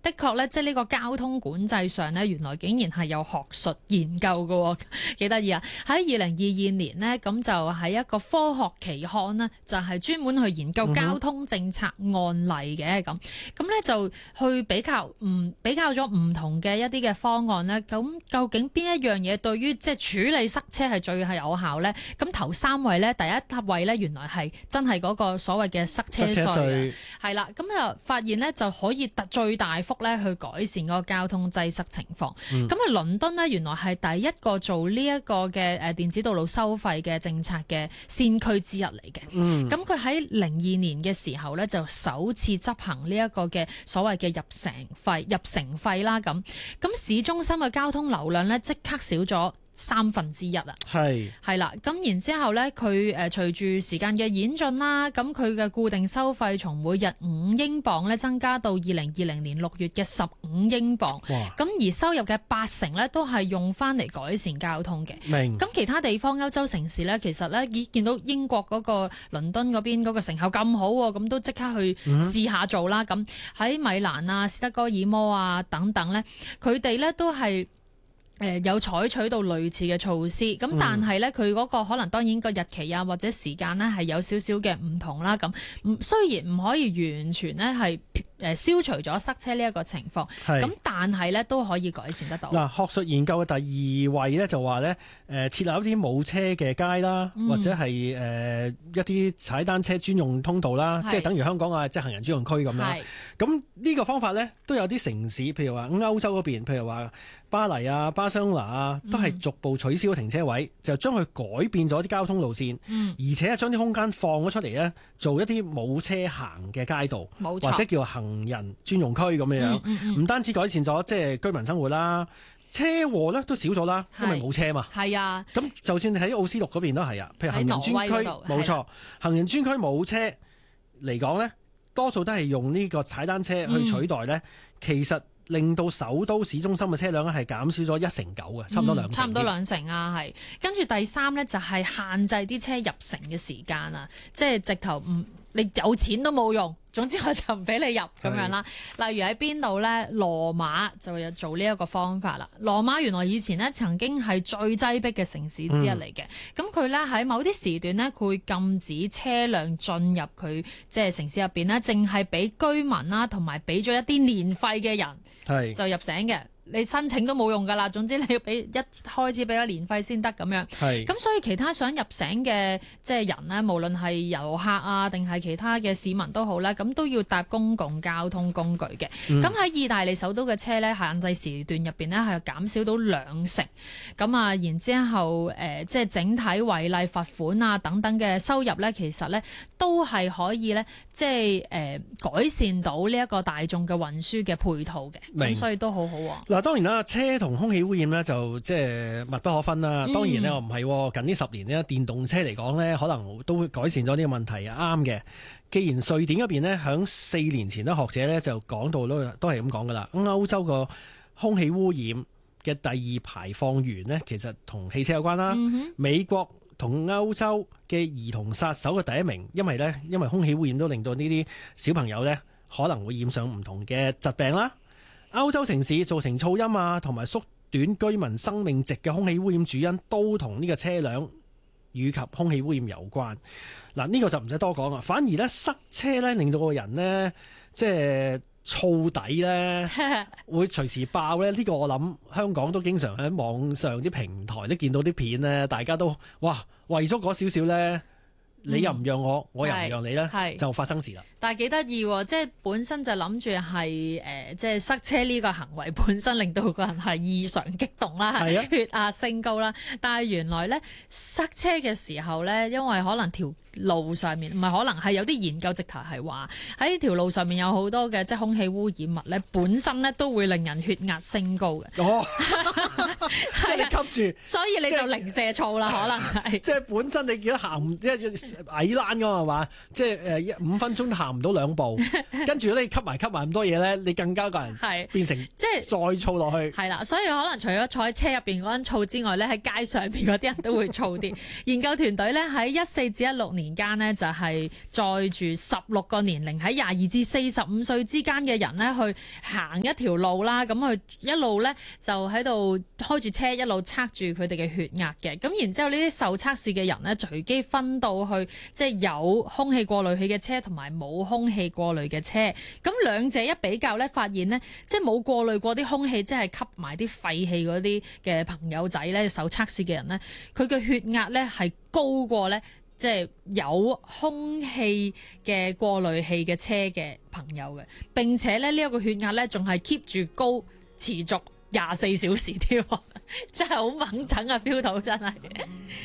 的確咧，即係呢個交通管制上咧，原來竟然係有學術研究嘅，幾得意啊！喺2022年呢，咁就喺一個科學期刊呢，就係專門去研究交通政策案例嘅咁咧就去比較咗唔同嘅一啲嘅方案咧，咁究竟邊一樣嘢對於即係處理塞車係最係有效咧？咁頭3位咧，第一位咧原來係真係嗰個所謂嘅塞車稅，係啦，咁啊發現咧就可以最大幅咧去改善嗰個交通擠塞情況。咁啊，倫敦呢，原來係第一個做呢一個嘅電子道路收費嘅政策嘅先驅之一嚟嘅。咁佢喺02年嘅時候咧就首次執行呢一個嘅所謂嘅入城費啦。咁市中心嘅交通流量咧即刻少咗1/3啦，係啦，咁然之後咧，佢隨住時間嘅演進啦，咁佢嘅固定收費從每日5英鎊咧增加到2020年6月嘅15英鎊，咁而收入嘅80%咧都係用翻嚟改善交通嘅。咁其他地方歐洲城市咧，其實咧見到英國嗰個倫敦嗰邊嗰個成效咁好喎，咁都即刻去試下做啦。咁喺米蘭啊、斯德哥爾摩啊等等咧，佢哋咧都係有採取到類似嘅措施，咁但係咧佢嗰個可能當然個日期啊或者時間咧係有少少嘅唔同啦。咁雖然唔可以完全咧係消除咗塞車呢一個情況，咁但係咧都可以改善得到。嗱， 學術研究嘅第2位咧就話咧設立一啲冇車嘅街啦，或者係一啲踩單車專用通道啦，即係等於香港啊即係行人專用區咁樣。咁呢個方法咧都有啲城市，譬如話歐洲嗰邊，譬如話巴黎啊、巴塞羅那啊，都係逐步取消停車位，就將佢改變咗啲交通路線，而且將啲空間放咗出嚟咧，做一啲冇車行嘅街道，或者叫行人專用區咁樣。唔單止改善咗即係居民生活啦，車禍咧都少咗啦，因為冇車嘛。 係啊， 咁就算你喺奧斯陸嗰邊都係啊，譬如行人專區，冇錯，行人專區冇車嚟講咧，多數都係用呢個踩單車去取代咧，其實令到首都市中心嘅車輛咧係減少咗1/9嘅，差唔多2成。 差唔多2成啊，係。跟住第3咧就係限制啲車入城嘅時間啊，即係直頭你有錢都冇用，總之我就唔俾你入咁樣啦。例如喺邊度咧，羅馬就有做呢一個方法啦。羅馬原來以前咧曾經係最擠迫嘅城市之一嚟嘅，咁佢咧喺某啲時段咧，佢會禁止車輛進入佢即係城市入邊咧，淨係俾居民啦，同埋俾咗一啲年費嘅人就入城嘅。你申請都冇用㗎啦，總之你要一開始俾咗年費先得咁樣。咁所以其他想入城嘅即係人呢，無論係遊客啊定係其他嘅市民都好啦，咁都要搭公共交通工具嘅。咁喺意大利首都嘅車呢，限制時段入邊呢係減少到2成。咁啊，然之後即係整體違例罰款啊等等嘅收入呢，其實呢都係可以呢，即係改善到呢一個大眾嘅運輸嘅配套嘅。咁所以都好好喎。 嗱，當然啦，車同空氣污染咧就即係密不可分啦。當然咧，我唔係近呢10年咧，電動車嚟講咧，可能都會改善咗呢個問題，啱嘅。既然瑞典嗰邊咧，響4年前咧，學者咧就講到都係咁講噶啦。歐洲個空氣污染嘅第2排放源咧，其實同汽車有關啦。美國同歐洲嘅兒童殺手嘅第1名，因為空氣污染都令到呢啲小朋友咧可能會染上唔同嘅疾病啦。歐洲城市造成噪音啊，同埋縮短居民生命值嘅空氣污染主因，都同呢個車輛以及空氣污染有關。嗱，呢個就唔使多講啦。反而咧塞車咧，令到個人咧即係燥底咧，會隨時爆咧。呢個我諗香港都經常喺網上啲平台都見到啲片咧，大家都哇為咗嗰少少咧，你又唔讓我，我又唔讓你咧，就發生事啦。 但係幾得意喎，即係本身就諗住係即係塞車呢個行為本身令到個人係異常激動啦，血壓升高啦。但係原來咧塞車嘅時候咧，因為可能條路上面唔係可能係有啲研究直頭係話喺條路上面有好多嘅即係空氣污染物咧，本身咧都會令人血壓升高嘅。 哦，即係你吸住， 所以你就零舍燥啦，可能係。 即係本身你見到行即係矮欄㗎係嘛？即係5分鐘行唔到2步，跟住咧吸埋咁多嘢咧，你更加個人係變成即係再燥落去。 係啦，所以可能除咗坐喺車入邊嗰陣燥之外咧，喺街上邊嗰啲人都會燥啲。研究團隊咧喺14至16年間呢，就係載住16個年齡喺22至45歲之間嘅人咧去行一條路啦，咁佢一路咧就喺度開住車一路測住佢哋嘅血壓嘅。咁然之後呢啲受測試嘅人咧隨機分到去即係有空氣過濾器嘅車同埋冇空氣過濾嘅車，咁兩者一比較咧，發現呢，即係冇過濾過啲空氣，即係吸埋啲廢氣嗰啲嘅朋友仔咧，受測試嘅人咧，佢嘅血壓咧係高過咧，即係有空氣嘅過濾器嘅車嘅朋友嘅。並且咧呢一個血壓咧仲係 keep 住高持續24小時添，真係好猛整啊！feel 到真係。